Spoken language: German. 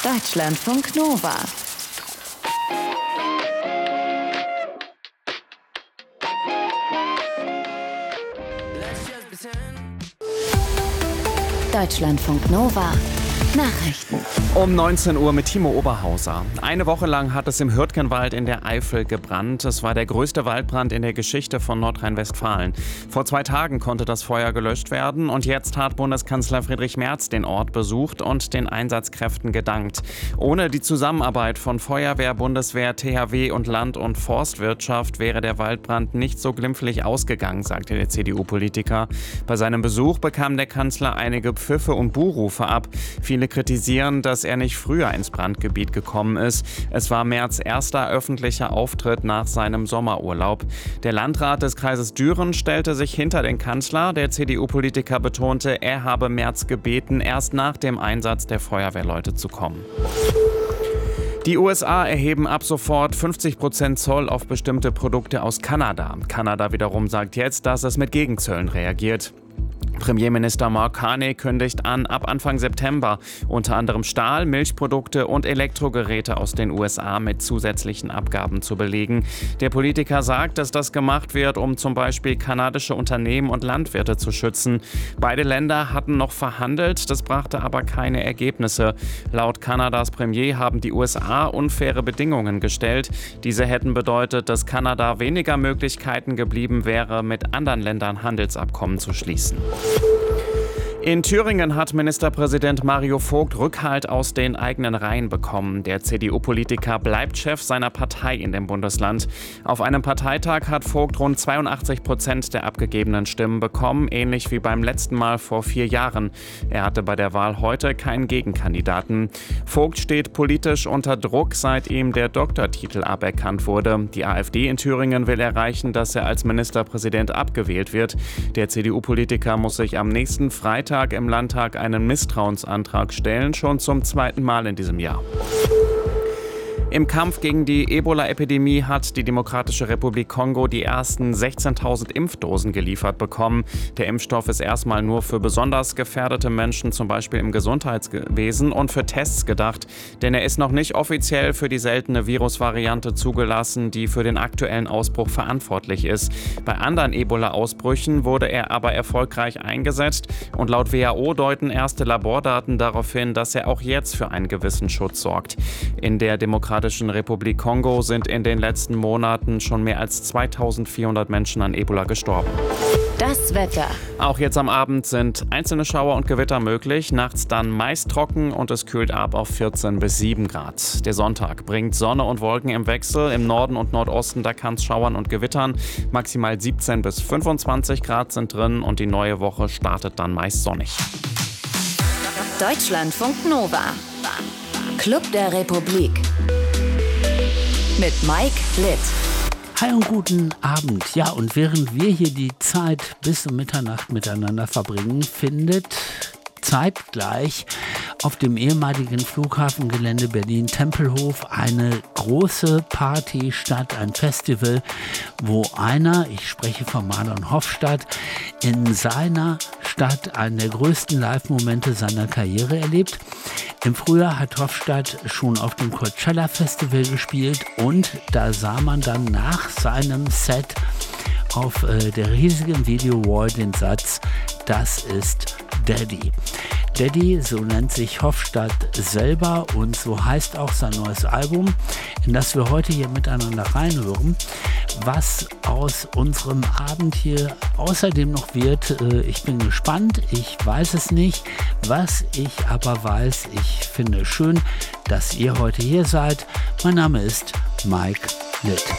Deutschlandfunk Nova. Deutschlandfunk Nova. Nachrichten. Um 19 Uhr mit Timo Oberhauser. Eine Woche lang hat es im Hürtgenwald in der Eifel gebrannt. Es war der größte Waldbrand in der Geschichte von Nordrhein-Westfalen. Vor 2 Tagen konnte das Feuer gelöscht werden und jetzt hat Bundeskanzler Friedrich Merz den Ort besucht und den Einsatzkräften gedankt. Ohne die Zusammenarbeit von Feuerwehr, Bundeswehr, THW und Land- und Forstwirtschaft wäre der Waldbrand nicht so glimpflich ausgegangen, sagte der CDU-Politiker. Bei seinem Besuch bekam der Kanzler einige Pfiffe und Buhrufe ab. Viele kritisieren, dass er nicht früher ins Brandgebiet gekommen ist. Es war Merz' erster öffentlicher Auftritt nach seinem Sommerurlaub. Der Landrat des Kreises Düren stellte sich hinter den Kanzler. Der CDU-Politiker betonte, er habe Merz gebeten, erst nach dem Einsatz der Feuerwehrleute zu kommen. Die USA erheben ab sofort 50% Zoll auf bestimmte Produkte aus Kanada. Kanada wiederum sagt jetzt, dass es mit Gegenzöllen reagiert. Premierminister Mark Carney kündigt an, ab Anfang September unter anderem Stahl, Milchprodukte und Elektrogeräte aus den USA mit zusätzlichen Abgaben zu belegen. Der Politiker sagt, dass das gemacht wird, um zum Beispiel kanadische Unternehmen und Landwirte zu schützen. Beide Länder hatten noch verhandelt, das brachte aber keine Ergebnisse. Laut Kanadas Premier haben die USA unfaire Bedingungen gestellt. Diese hätten bedeutet, dass Kanada weniger Möglichkeiten geblieben wäre, mit anderen Ländern Handelsabkommen zu schließen. In Thüringen hat Ministerpräsident Mario Vogt Rückhalt aus den eigenen Reihen bekommen. Der CDU-Politiker bleibt Chef seiner Partei in dem Bundesland. Auf einem Parteitag hat Vogt rund 82% der abgegebenen Stimmen bekommen, ähnlich wie beim letzten Mal vor 4 Jahren. Er hatte bei der Wahl heute keinen Gegenkandidaten. Vogt steht politisch unter Druck, seit ihm der Doktortitel aberkannt wurde. Die AfD in Thüringen will erreichen, dass er als Ministerpräsident abgewählt wird. Der CDU-Politiker muss sich am nächsten Freitag im Landtag einen Misstrauensantrag stellen, schon zum 2. Mal in diesem Jahr. Im Kampf gegen die Ebola-Epidemie hat die Demokratische Republik Kongo die ersten 16.000 Impfdosen geliefert bekommen. Der Impfstoff ist erstmal nur für besonders gefährdete Menschen, zum Beispiel im Gesundheitswesen, und für Tests gedacht. Denn er ist noch nicht offiziell für die seltene Virusvariante zugelassen, die für den aktuellen Ausbruch verantwortlich ist. Bei anderen Ebola-Ausbrüchen wurde er aber erfolgreich eingesetzt und laut WHO deuten erste Labordaten darauf hin, dass er auch jetzt für einen gewissen Schutz sorgt. In der Demokratischen Republik Kongo sind in den letzten Monaten schon mehr als 2.400 Menschen an Ebola gestorben. Das Wetter. Auch jetzt am Abend sind einzelne Schauer und Gewitter möglich, nachts dann meist trocken und es kühlt ab auf 14 bis 7 Grad. Der Sonntag bringt Sonne und Wolken im Wechsel. Im Norden und Nordosten, da kann es schauern und gewittern. Maximal 17 bis 25 Grad sind drin und die neue Woche startet dann meist sonnig. Deutschlandfunk Nova. Club der Republik. Mit Mike Litt. Hi und guten Abend. Ja, und während wir hier die Zeit bis um Mitternacht miteinander verbringen, findet zeitgleich auf dem ehemaligen Flughafengelände Berlin-Tempelhof eine große Party statt, ein Festival, wo einer, ich spreche von Marlon Hofstadt, in seiner Stadt einen der größten Live-Momente seiner Karriere erlebt. Im Frühjahr hat Hofstadt schon auf dem Coachella Festival gespielt und da sah man dann nach seinem Set auf der riesigen Video-Wall den Satz, das ist Daddy. Daddy, so nennt sich Hofstadt selber und so heißt auch sein neues Album, in das wir heute hier miteinander reinhören. Was aus unserem Abend hier außerdem noch wird, ich bin gespannt, ich weiß es nicht. Was ich aber weiß, ich finde schön, dass ihr heute hier seid. Mein Name ist Mike Litt.